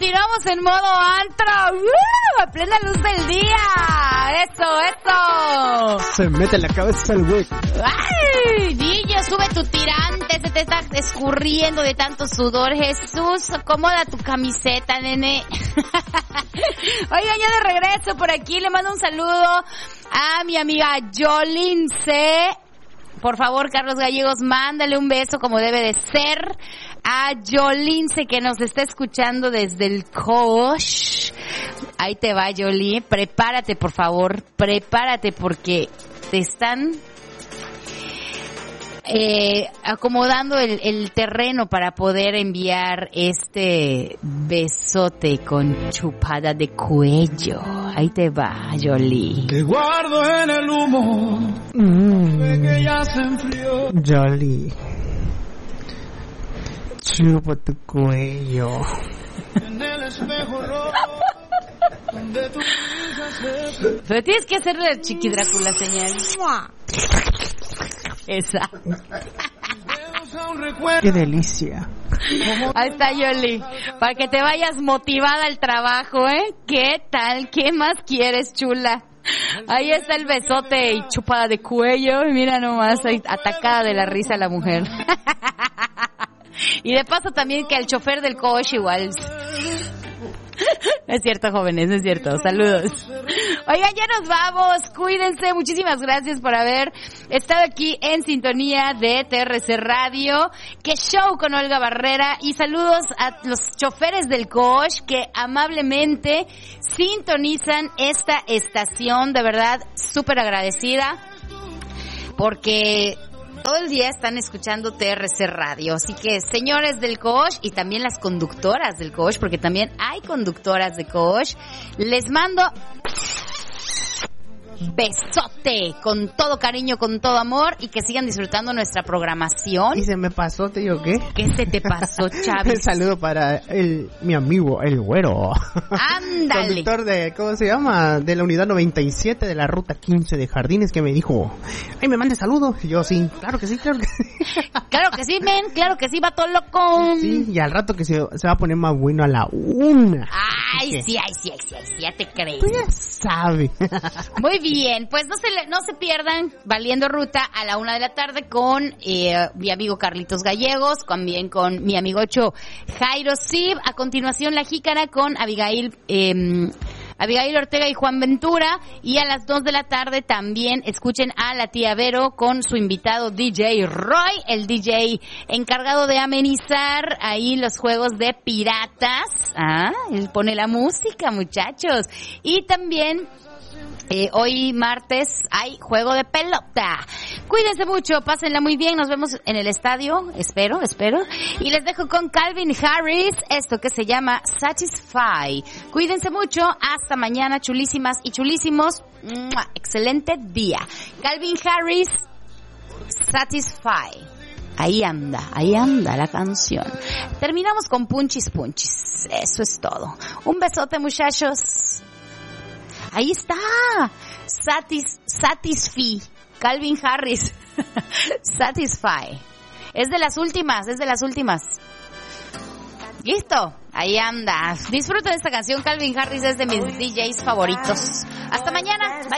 continuamos en modo antro. A plena luz del día. Eso. Se mete en la cabeza el güey. ¡Ay! Niño, sube tu tirante. Se te está escurriendo de tanto sudor. Jesús, acomoda tu camiseta, nene. Oigan, ya de regreso por aquí. Le mando un saludo a mi amiga Yolince. Por favor, Carlos Gallegos, mándale un beso como debe de ser a Yolince, que nos está escuchando desde el Coach. Ahí te va, Yoli. Prepárate, por favor. Prepárate porque te están acomodando el terreno para poder enviar este besote con chupada de cuello. Ahí te va, Yoli. Te guardo en el humo de que ya se enfrió. Yoli, chupa tu cuello. En el espejo rojo donde tu risa se... Pero tienes que hacerle el Chiqui Drácula señal. Esa. Qué delicia. Ahí está, Yoli. Para que te vayas motivada al trabajo, ¿eh? ¿Qué tal? ¿Qué más quieres, chula? Ahí está el besote y chupada de cuello. Mira nomás, ahí, atacada de la risa la mujer. Y de paso también que al chofer del coche igual. Es cierto, jóvenes, es cierto. Saludos. Oigan, ya nos vamos. Cuídense. Muchísimas gracias por haber estado aquí en sintonía de TRC Radio. ¡Qué show con Olga Barrera! Y saludos a los choferes del coach que amablemente sintonizan esta estación. De verdad, súper agradecida porque todo el día están escuchando TRC Radio. Así que, señores del coach y también las conductoras del coach, porque también hay conductoras de coach, les mando besote con todo cariño, con todo amor, y que sigan disfrutando nuestra programación. ¿Y se me pasó, te digo qué? ¿Qué se te pasó, Chavis? Un saludo para mi amigo, el güero. Ándale. Conductor de, ¿cómo se llama? De la unidad 97 de la ruta 15 de Jardines, que me dijo, ay, me mande saludos. Y yo, sí, claro que sí, claro que sí. Claro que sí, men, claro que sí, va todo loco. Sí, y al rato que se va a poner más bueno a la 1. Ay, sí, ya te crees. Tú ya sabes. Muy bien, pues no se pierdan Valiendo Ruta a la 1 de la tarde con mi amigo Carlitos Gallegos, también con mi amigocho Jairo Sib. A continuación La Jícara con Abigail Ortega y Juan Ventura. Y a las 2 de la tarde también escuchen a la tía Vero con su invitado DJ Roy, el DJ encargado de amenizar ahí los juegos de piratas. Él pone la música, muchachos. Y también hoy martes hay juego de pelota. Cuídense mucho, pásenla muy bien, nos vemos en el estadio, espero. Y les dejo con Calvin Harris, esto que se llama Satisfy. Cuídense mucho, hasta mañana, chulísimas y chulísimos. Excelente día. Calvin Harris, Satisfy. Ahí anda la canción. Terminamos con punchis. Eso es todo. Un besote, muchachos. Ahí está. Satisfy. Calvin Harris. Satisfy. Es de las últimas. ¿Listo? Ahí anda. Disfruten esta canción. Calvin Harris es de mis DJs favoritos. Hasta mañana. Bye.